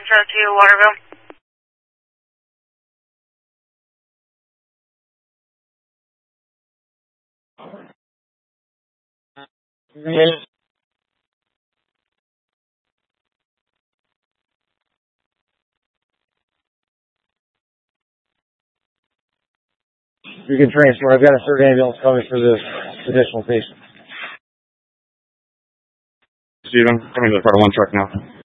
to Waterville. Yes. You can transfer. I've got a third ambulance coming for this additional patient. Steven, coming to the part 1 truck now.